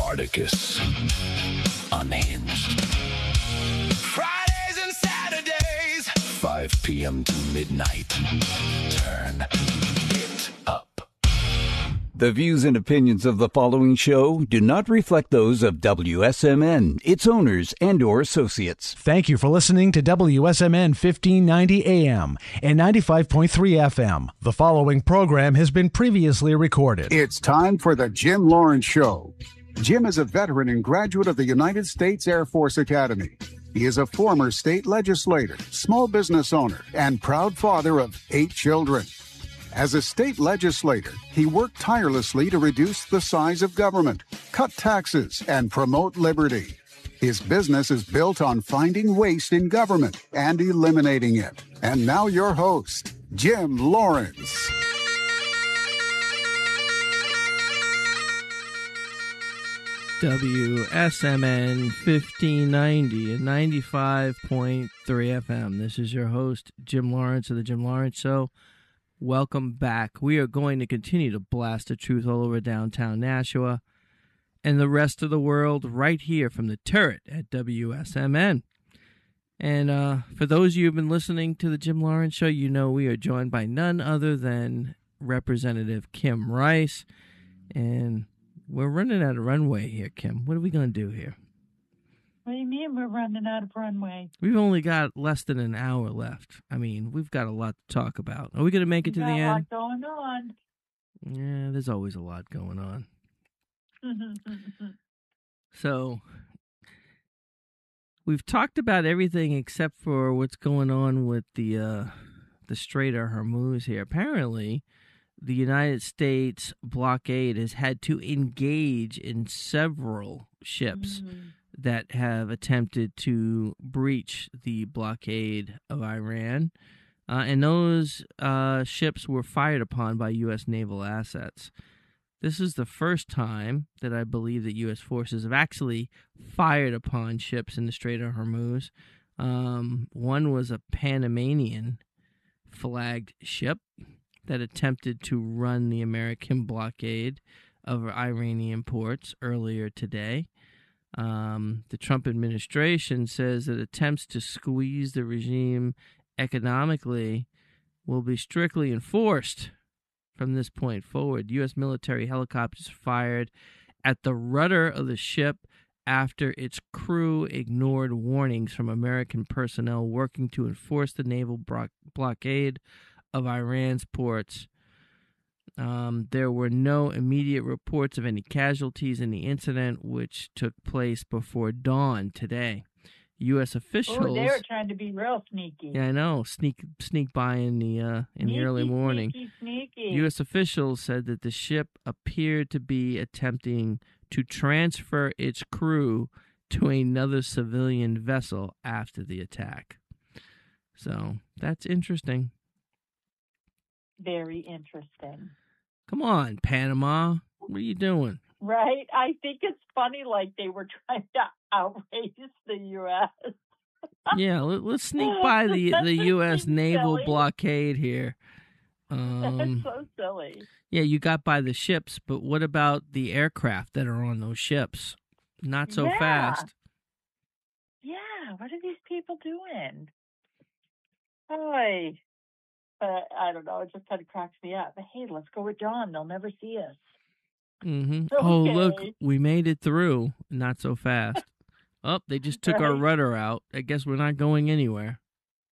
Spartacus. Unhinged. Fridays and Saturdays. 5 p.m. to midnight. Turn it up. The views and opinions of the following show do not reflect those of WSMN, its owners, and/or associates. Thank you for listening to WSMN 1590 AM and 95.3 FM. The following program has been previously recorded. It's time for the Jim Lawrence Show. Jim is a veteran and graduate of the United States Air Force Academy. He is a former state legislator, small business owner, and proud father of 8 children. As a state legislator, he worked tirelessly to reduce the size of government, cut taxes, and promote liberty. His business is built on finding waste in government and eliminating it. And now your host, Jim Lawrence. WSMN 1590 and 95.3 FM. This is your host, Jim Lawrence of The Jim Lawrence Show. Welcome back. We are going to continue to blast the truth all over downtown Nashua and the rest of the world right here from the turret at WSMN. And for those of you who have been listening to The Jim Lawrence Show, you know we are joined by none other than Representative Kim Rice. And we're running out of runway here, Kim. What are we going to do here? What do you mean we're running out of runway? We've only got less than an hour left. I mean, we've got a lot to talk about. Are we going to make it to the end? Got a lot going on. Yeah, there's always a lot going on. So, we've talked about everything except for what's going on with the Strait of Hormuz here. Apparently, the United States blockade has had to engage in several ships that have attempted to breach the blockade of Iran. And those ships were fired upon by U.S. naval assets. This is the first time that I believe that U.S. forces have actually fired upon ships in the Strait of Hormuz. One was a Panamanian-flagged ship that attempted to run the American blockade of Iranian ports earlier today. The Trump administration says that attempts to squeeze the regime economically will be strictly enforced from this point forward. U.S. military helicopters fired at the rudder of the ship after its crew ignored warnings from American personnel working to enforce the naval blockade of Iran's ports. There were no immediate reports of any casualties in the incident, which took place before dawn today. U.S. officials... Oh, they were trying to be real sneaky. Yeah, I know. Sneak by in the early morning. Sneaky. U.S. officials said that the ship appeared to be attempting to transfer its crew to another civilian vessel after the attack. So, that's interesting. Very interesting. Come on, Panama. What are you doing? Right? I think it's funny, like they were trying to outrace the U.S. Yeah, let's sneak by the U.S. naval silly. blockade here. That's so silly. Yeah, you got by the ships, but what about the aircraft that are on those ships? Not so fast. Yeah, what are these people doing? Boy. I don't know. It just kind of cracks me up. But hey, let's go with John. They'll never see us. Mm-hmm. Okay. Oh, look, we made it through. Not so fast. Oh, they just took our rudder out. I guess we're not going anywhere.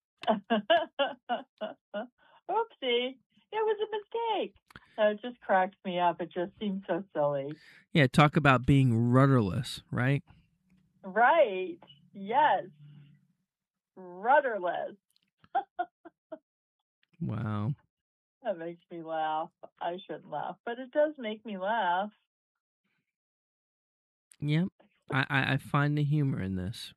Oopsie. It was a mistake. It just cracks me up. It just seems so silly. Yeah, talk about being rudderless, right? Right. Yes. Rudderless. Wow. That makes me laugh. I shouldn't laugh, but it does make me laugh. Yep. I find the humor in this.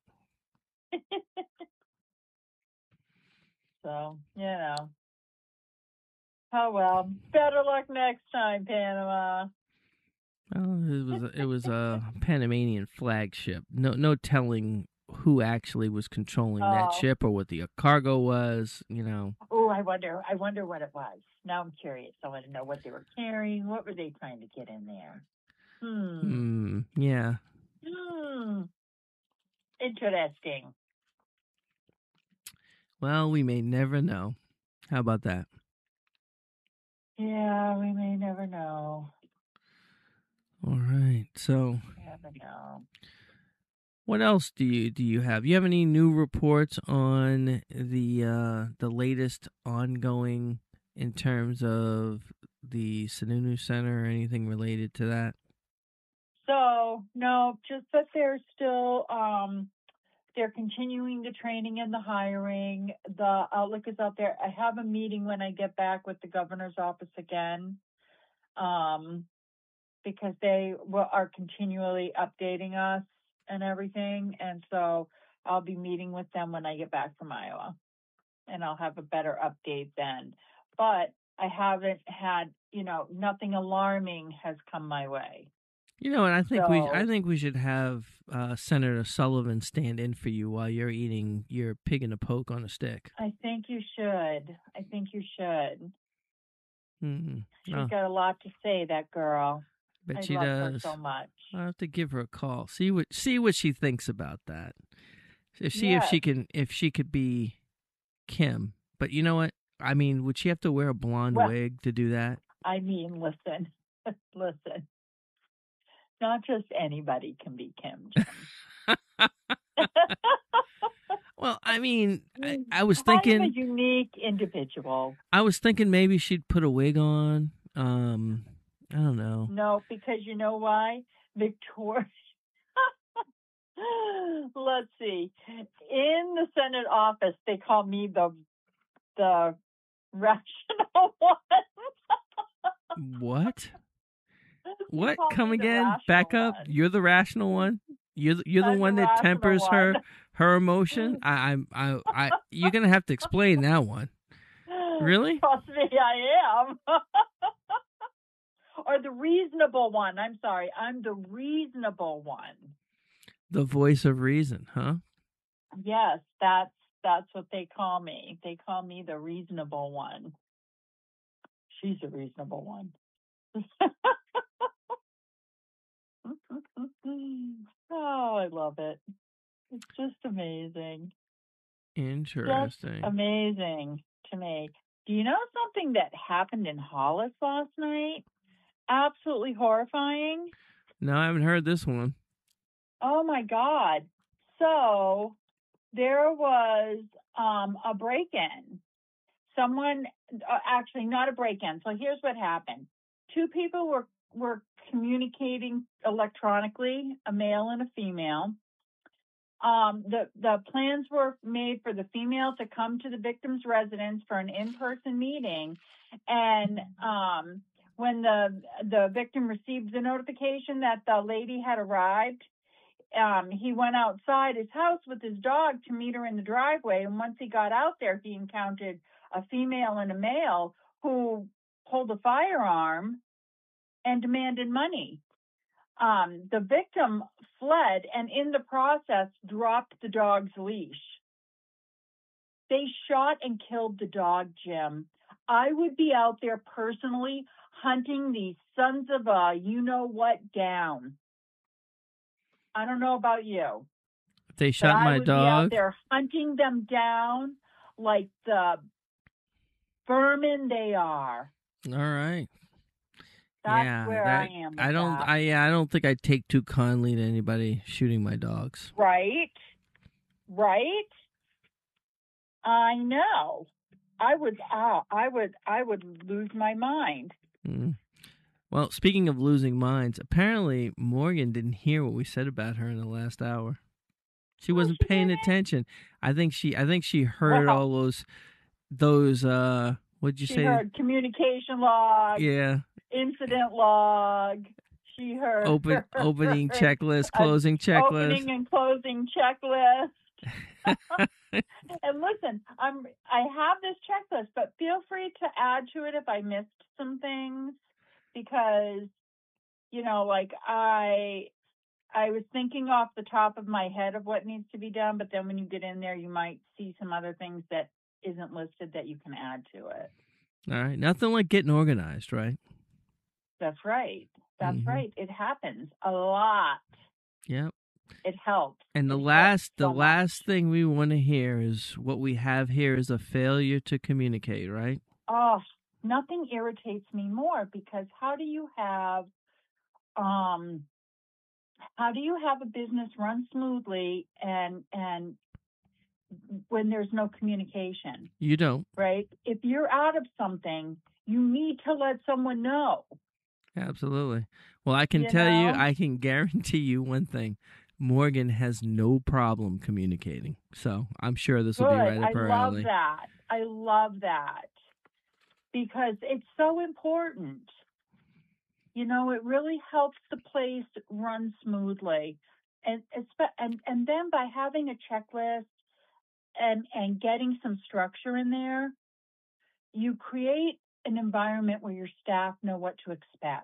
So, you know. Oh, well. Better luck next time, Panama. Well, it was a Panamanian flagship. No telling who actually was controlling that ship or what the cargo was, you know. Oh, I wonder what it was. Now I'm curious. I want to know what they were carrying. What were they trying to get in there? Yeah. Interesting. Well, we may never know. How about that? Yeah, we may never know. All right. So, Never know. what else do you have? You have any new reports on the latest ongoing in terms of the Sununu Center or anything related to that? So, no, just that they're still, they're continuing the training and the hiring. The outlook is out there. I have a meeting when I get back with the governor's office again, because they are continually updating us and everything. And so I'll be meeting with them when I get back from Iowa, and I'll have a better update then. But I haven't had, nothing alarming has come my way. And I think we should have Senator Sullivan stand in for you while you're eating your pig in a poke on a stick. I think you should. Mm-hmm. She's got a lot to say, that girl. Bet I she love does. her so much. I'll have to give her a call. See what she thinks about that. If she could be Kim. But you know what? I mean, would she have to wear a blonde wig to do that? I mean, listen. Not just anybody can be Kim, Jim. Well, I mean, I was thinking... I'm a unique individual. I was thinking maybe she'd put a wig on. I don't know. No, because you know why? Victoria... Let's see. In the Senate office, they call me the rational one. What? What? Come again? Back up. One. You're the rational one. You're the one that tempers her emotion. I you're gonna have to explain that one. Really? Trust me, I am. Or the reasonable one. I'm sorry. I'm the reasonable one. The voice of reason, huh? Yes, that's what they call me. They call me the reasonable one. She's a reasonable one. Oh, I love it. It's just amazing. Interesting. Just amazing to me. Do you know something that happened in Hollis last night? Absolutely horrifying. No, I haven't heard this one. Oh, my God. So there was a break-in. Someone, actually not a break-in. So here's what happened. Two people were communicating electronically, a male and a female. The plans were made for the female to come to the victim's residence for an in-person meeting. And when the victim received the notification that the lady had arrived, he went outside his house with his dog to meet her in the driveway. And once he got out there, he encountered a female and a male who pulled a firearm and demanded money. The victim fled and in the process dropped the dog's leash. They shot and killed the dog, Jim. I would be out there personally hunting these sons of a you-know-what down. I don't know about you. They shot my I would dog. Be out there hunting them down like the vermin they are. All right. That's where I am. I don't think I'd take too kindly to anybody shooting my dogs. Right. I know. I would lose my mind. Mm. Well, speaking of losing minds, apparently Morgan didn't hear what we said about her in the last hour. She wasn't paying attention. I think she heard all those what'd you say? She heard communication log. Yeah. Incident log. She heard opening checklist, closing checklist. Opening and closing checklist. And listen, I have this checklist, but feel free to add to it if I missed some things, because like I was thinking off the top of my head of what needs to be done, but then when you get in there, you might see some other things that isn't listed that you can add to it. All right, nothing like getting organized, right? That's right. That's Mhm. right. It happens a lot. Yep. It helps. And the It helps last so much. last thing we want to hear is what we have here is a failure to communicate, right? Oh, nothing irritates me more, because how do you have a business run smoothly and when there's no communication, You don't. right? If you're out of something, you need to let someone know. Absolutely. Well, I can You tell you, know? I can guarantee you one thing. Morgan has no problem communicating. So I'm sure this will be right up her alley. I love that. Because it's so important. You know, it really helps the place run smoothly. And then by having a checklist and getting some structure in there, you create an environment where your staff know what to expect.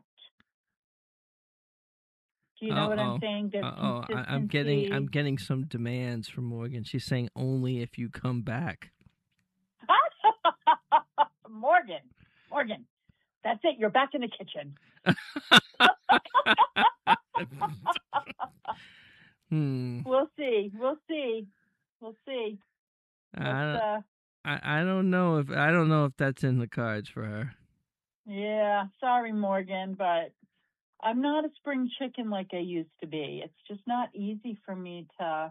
Do you know what I'm saying? There's I'm consistency. getting some demands from Morgan. She's saying only if you come back. Morgan, that's it. You're back in the kitchen. We'll see. I don't know if that's in the cards for her. Yeah, sorry, Morgan, but I'm not a spring chicken like I used to be. It's just not easy for me to.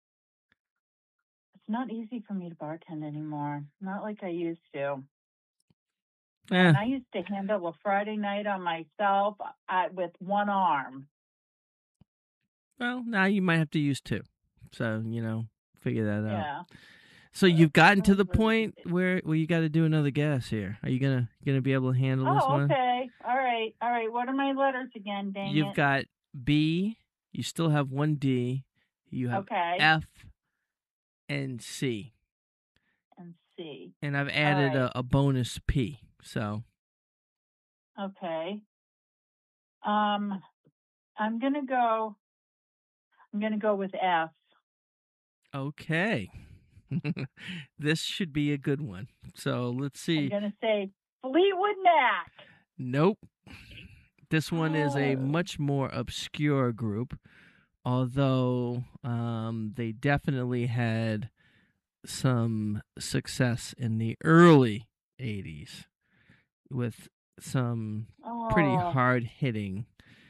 It's not easy for me to bartend anymore. Not like I used to. And I used to handle a Friday night on myself with one arm. Well, now you might have to use two. So, figure that out. Yeah. So you've gotten to the point where you got to do another guess here. Are you gonna be able to handle this one? Okay. All right. What are my letters again? You've got B. You still have one D. You have F and C. And C. And I've added a bonus P. So. Okay. I'm gonna go with F. Okay. This should be a good one. So let's see. I'm gonna say Fleetwood Mac. Nope. This one is a much more obscure group, although they definitely had some success in the early 80s with some pretty hard-hitting,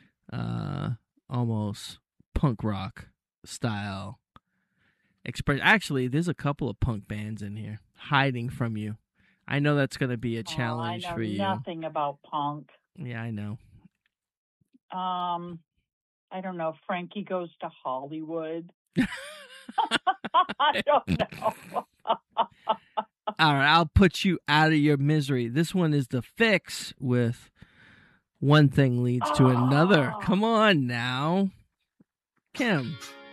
almost punk rock style express. Actually, there's a couple of punk bands in here hiding from you. I know that's going to be a challenge for you. I know nothing about punk. Yeah, I know. I don't know. Frankie Goes to Hollywood. I don't know. All right, I'll put you out of your misery. This one is The Fix with One Thing Leads to Another. Come on now. Kim.